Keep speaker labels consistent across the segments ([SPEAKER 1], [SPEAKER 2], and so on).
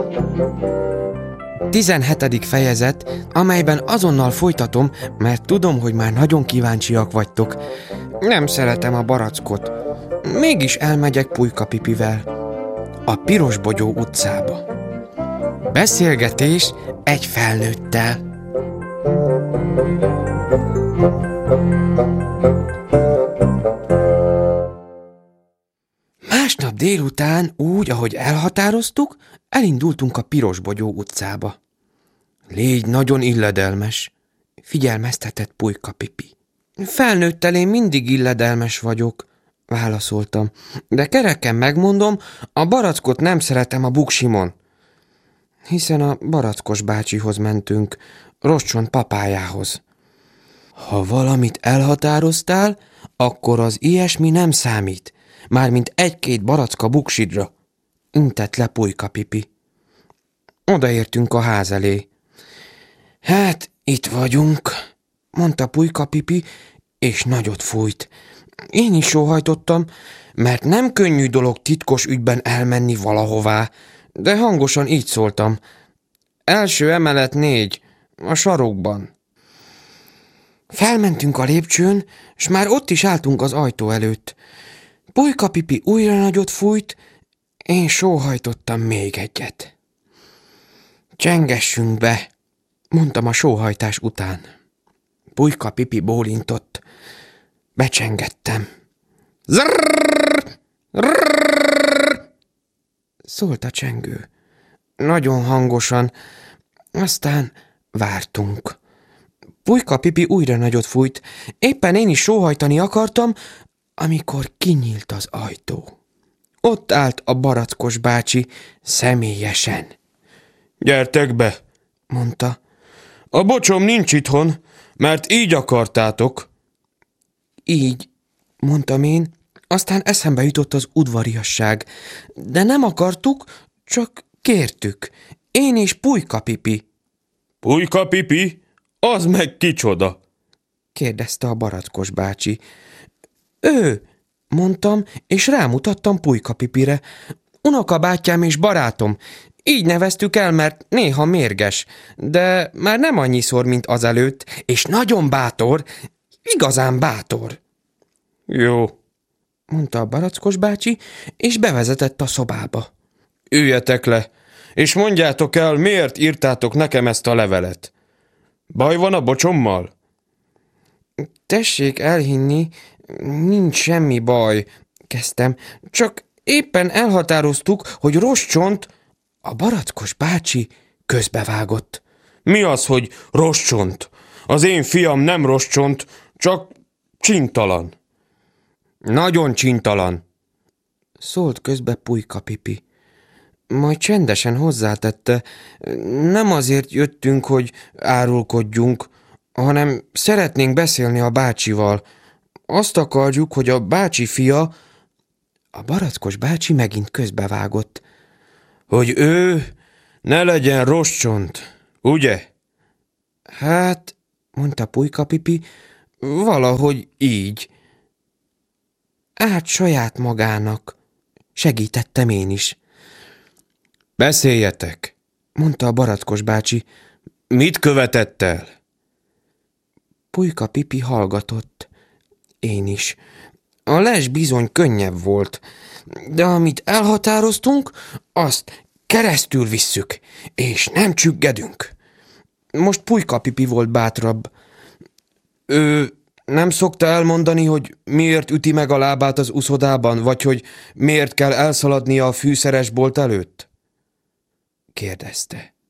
[SPEAKER 1] 17. fejezet, amelyben azonnal folytatom, mert tudom, hogy már nagyon kíváncsiak vagytok. Nem szeretem a barackot. Mégis elmegyek Pulyka Pipivel. A Pirosbogyó utcába. Beszélgetés egy felnőttel. Másnap délután, úgy, ahogy elhatároztuk, elindultunk a Pirosbogyó utcába. Légy nagyon illedelmes, figyelmeztetett Pulyka Pipi. Felnőttel én mindig illedelmes vagyok, válaszoltam, de kereken megmondom, a barackot nem szeretem a buksimon. Hiszen a barackos bácsihoz mentünk, Roscsont papájához. Ha valamit elhatároztál, akkor az ilyesmi nem számít, mármint egy-két baracka buksidra, intett le Pulyka Pipi. Odaértünk a ház elé. Hát, itt vagyunk, mondta Pulyka Pipi, és nagyot fújt. Én is sóhajtottam, mert nem könnyű dolog titkos ügyben elmenni valahová, de hangosan így szóltam. Első emelet 4, a sarokban. Felmentünk a lépcsőn, s már ott is álltunk az ajtó előtt. Pulyka Pipi újra nagyot fújt, én sóhajtottam még egyet. Csengessünk be, mondtam a sóhajtás után. Pulyka Pipi bólintott. Becsengettem. Zrrrr, rrrr, szólt a csengő. Nagyon hangosan, aztán vártunk. Pulyka Pipi újra nagyot fújt, éppen én is sóhajtani akartam, amikor kinyílt az ajtó. Ott állt a barackos bácsi személyesen. Gyertek be, mondta. A bocsom nincs itthon, mert így akartátok. Így, mondtam én, aztán eszembe jutott az udvariasság, de nem akartuk, csak kértük. Én és Pulyka Pipi. Pulyka Pipi? Az meg kicsoda? kérdezte a barackos bácsi. Ő, mondtam, és rámutattam Pulyka Pipire. Unokabátyám és barátom. Így neveztük el, mert néha mérges, de már nem annyiszor, mint azelőtt, és nagyon bátor, igazán bátor. Jó, mondta a barackos bácsi, és bevezetett a szobába. Üljetek le, és mondjátok el, miért írtátok nekem ezt a levelet. Baj van a bocsommal? Tessék elhinni, nincs semmi baj, kezdtem, csak éppen elhatároztuk, hogy Roscsont. A barackos bácsi közbevágott. Mi az, hogy Roscsont? Az én fiam nem Roscsont, csak csintalan. Nagyon csintalan, szólt közbe Pulyka Pipi. Majd csendesen hozzátette, nem azért jöttünk, hogy árulkodjunk, hanem szeretnénk beszélni a bácsival. Azt akarjuk, hogy a bácsi fia. A barackos bácsi megint közbevágott. Hogy ő ne legyen Roscsont, ugye? Hát, mondta Pulyka Pipi, valahogy így. Saját magának, segítettem én is. Beszéljetek, mondta a barackos bácsi. Mit követett el? Pulyka Pipi hallgatott. Én is. A les bizony könnyebb volt, de amit elhatároztunk, azt keresztül visszük, és nem csüggedünk. Most Pulyka Pipi volt bátrabb. Ő nem szokta elmondani, hogy miért üti meg a lábát az uszodában, vagy hogy miért kell elszaladnia a fűszeres bolt előtt? kérdezte.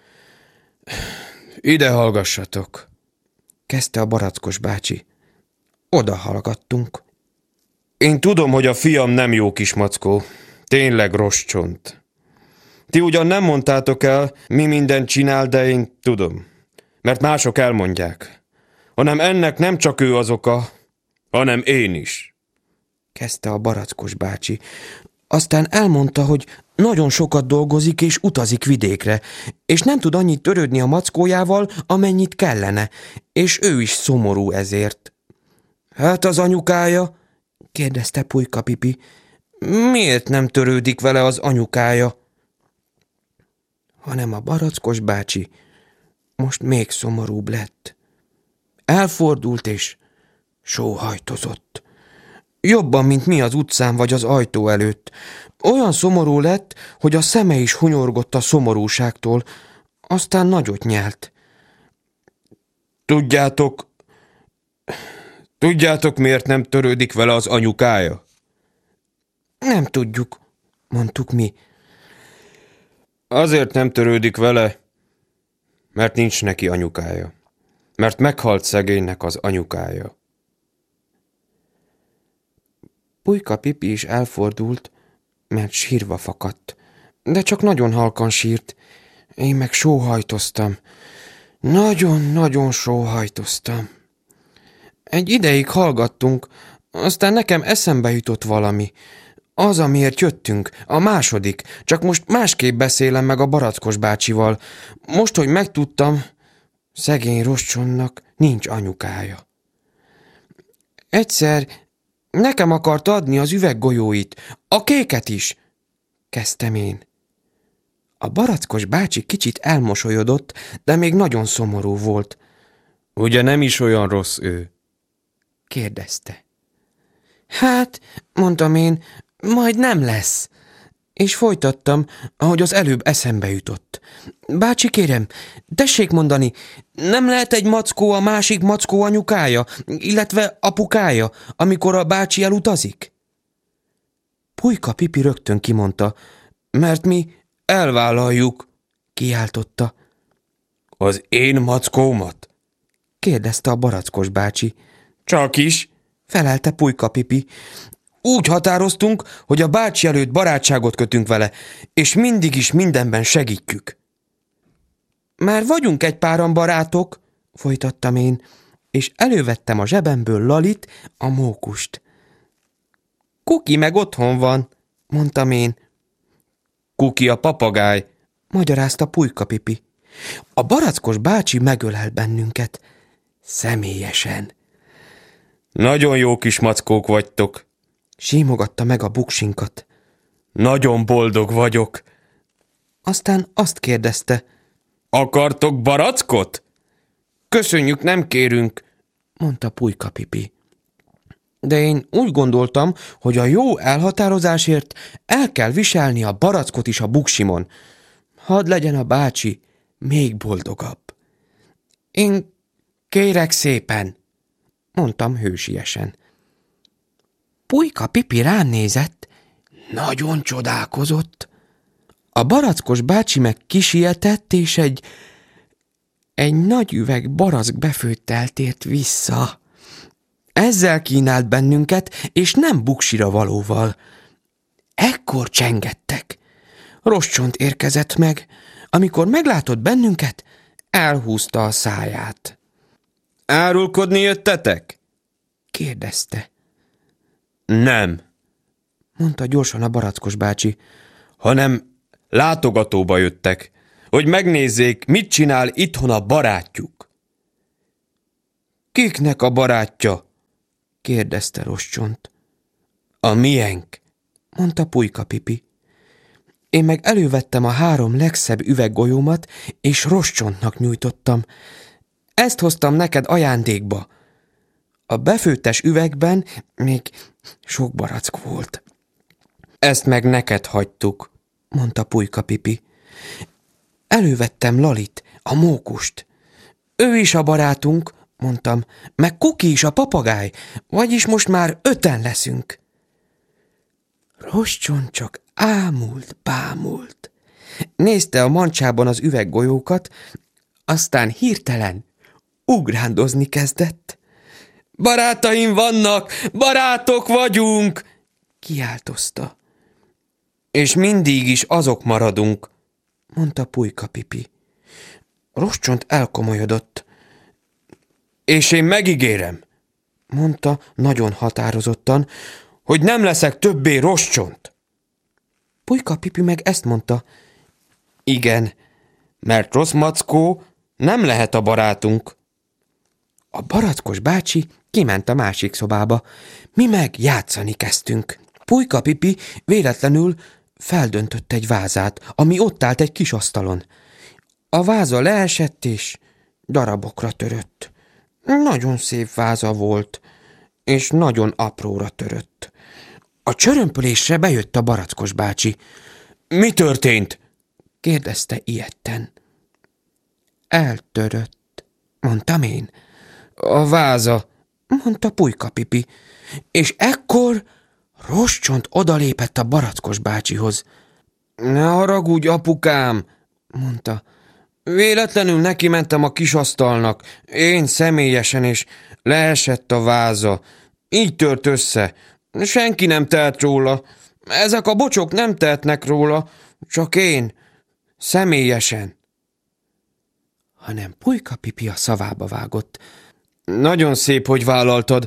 [SPEAKER 1] Ide hallgassatok, kezdte a barackos bácsi. Oda hallgattunk. Én tudom, hogy a fiam nem jó kis mackó, tényleg Roscsont. Ti ugyan nem mondtátok el, mi mindent csinál, de én tudom, mert mások elmondják. Hanem ennek nem csak ő az oka, hanem én is, kezdte a barackos bácsi. Aztán elmondta, hogy nagyon sokat dolgozik és utazik vidékre, és nem tud annyit törődni a mackójával, amennyit kellene, és ő is szomorú ezért. Hát az anyukája? kérdezte Pulyka Pipi. Miért nem törődik vele az anyukája? hanem a Barackos bácsi most még szomorúbb lett. Elfordult és sóhajtozott. Jobban, mint mi az utcán vagy az ajtó előtt. Olyan szomorú lett, hogy a szeme is hunyorgott a szomorúságtól, aztán nagyot nyelt. Tudjátok, miért nem törődik vele az anyukája? Nem tudjuk, mondtuk mi. Azért nem törődik vele, mert nincs neki anyukája. Mert meghalt szegénynek az anyukája. Pulyka Pipi is elfordult, mert sírva fakadt. De csak nagyon halkan sírt. Én meg sóhajtoztam. Nagyon-nagyon sóhajtoztam. Egy ideig hallgattunk, aztán nekem eszembe jutott valami. Az, amiért jöttünk, a második, csak most másképp beszélem meg a Barackos bácsival. Most, hogy megtudtam, szegény Roscsonnak nincs anyukája. Egyszer nekem akart adni az üveggolyóit, a kéket is, kezdtem én. A Barackos bácsi kicsit elmosolyodott, de még nagyon szomorú volt. Ugye nem is olyan rossz ő? Kérdezte. Hát, mondtam én, majd nem lesz. És folytattam, ahogy az előbb eszembe jutott. Bácsi, kérem, tessék mondani, nem lehet egy mackó a másik mackó anyukája, illetve apukája, amikor a bácsi elutazik? Pulyka Pipi rögtön kimondta, mert mi elvállaljuk, kiáltotta. Az én mackómat? Kérdezte a Barackos bácsi. Csak is, felelte Pulyka Pipi. Úgy határoztunk, hogy a bácsi előtt barátságot kötünk vele, és mindig is mindenben segítjük. Már vagyunk egy páran barátok, folytattam én, és elővettem a zsebemből Lalit, a mókust. Kuki meg otthon van, mondtam én. Kuki a papagáj, magyarázta Pulyka Pipi. A Barackos bácsi megölel bennünket. Személyesen. Nagyon jó kis mackók vagytok, símogatta meg a buksinkat. Nagyon boldog vagyok. Aztán azt kérdezte. Akartok barackot? Köszönjük, nem kérünk, mondta Pulyka Pipi. De én úgy gondoltam, hogy a jó elhatározásért el kell viselni a barackot is a buksimon. Hadd legyen a bácsi még boldogabb. Én kérek szépen, mondtam hősiesen. Pulyka Pipi rám nézett, nagyon csodálkozott. A Barackos bácsi meg kisietett, és egy nagy üveg barack befőttel tért vissza. Ezzel kínált bennünket, és nem buksira valóval. Ekkor csengettek. Roscsont érkezett meg. Amikor meglátott bennünket, elhúzta a száját. Árulkodni jöttetek? Kérdezte. Nem, mondta gyorsan a Barackos bácsi, hanem látogatóba jöttek, hogy megnézzék, mit csinál itthon a barátjuk. Kiknek a barátja? Kérdezte Roscsont. A miénk, mondta Pulyka Pipi. Én meg elővettem a 3 legszebb üveggolyómat, és Roscsontnak nyújtottam. Ezt hoztam neked ajándékba. A befőttes üvegben még sok barack volt. Ezt meg neked hagytuk, mondta Pulyka Pipi. Elővettem Lalit, a mókust. Ő is a barátunk, mondtam, meg Kuki is a papagáj, vagyis most már 5-en leszünk. Roscsont csak bámult. Nézte a mancsában az üveggolyókat, aztán hirtelen ugrándozni kezdett. Barátaim vannak, barátok vagyunk, kiáltozta. És mindig is azok maradunk, mondta Pulyka Pipi. Roscsont elkomolyodott. És én megígérem, mondta nagyon határozottan, hogy nem leszek többé Roscsont. Pulyka Pipi meg ezt mondta. Igen, mert rossz mackó nem lehet a barátunk. A Barackos bácsi kiment a másik szobába. Mi meg játszani kezdtünk. Pulyka Pipi véletlenül feldöntött egy vázát, ami ott állt egy kis asztalon. A váza leesett, és darabokra törött. Nagyon szép váza volt, és nagyon apróra törött. A csörömpölésre bejött a Barackos bácsi. Mi történt? Kérdezte ijedten. Eltörött, mondtam én. A váza, mondta Pulyka Pipi, és ekkor Roscsont odalépett a Barackos bácsihoz. Ne haragudj, apukám, mondta. Véletlenül neki mentem a kisasztalnak, én személyesen, és leesett a váza. Így tört össze. Senki nem tehet róla. Ezek a bocsok nem tehetnek róla, csak én, személyesen. Hanem Pulyka Pipi a szavába vágott. Nagyon szép, hogy vállaltad,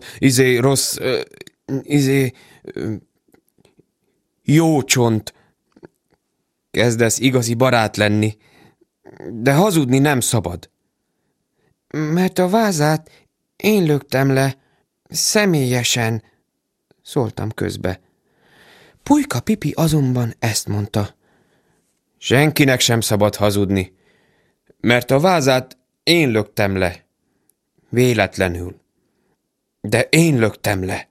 [SPEAKER 1] jó csont. Kezdesz igazi barát lenni, de hazudni nem szabad. Mert a vázát én löktem le, személyesen, szóltam közbe. Pulyka Pipi azonban ezt mondta. Senkinek sem szabad hazudni, mert a vázát én löktem le. Véletlenül. De én löktem le.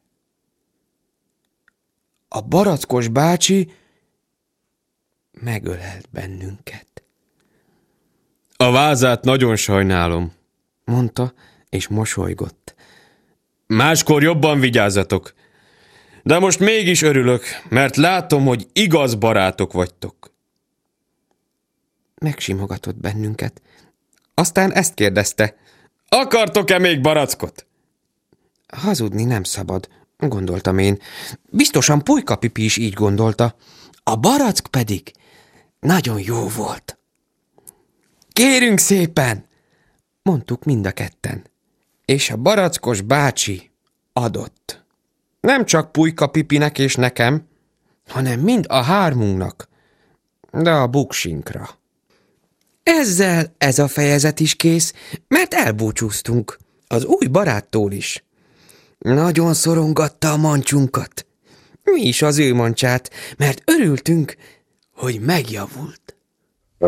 [SPEAKER 1] A Barackos bácsi megölelt bennünket. A vázát nagyon sajnálom, mondta, és mosolygott. Máskor jobban vigyázzatok. De most mégis örülök, mert látom, hogy igaz barátok vagytok. Megsimogatott bennünket. Aztán ezt kérdezte. Akartok-e még barackot? Hazudni nem szabad, gondoltam én. Biztosan Pulyka Pipi is így gondolta. A barack pedig nagyon jó volt. Kérünk szépen, mondtuk mind a ketten. És a Barackos bácsi adott. Nem csak Pulyka Pipinek és nekem, hanem mind a hármunknak, de a buksinkra. Ezzel ez a fejezet is kész, mert elbúcsúztunk, az új baráttól is. Nagyon szorongatta a mancsunkat. Mi is az ő mancsát, mert örültünk, hogy megjavult.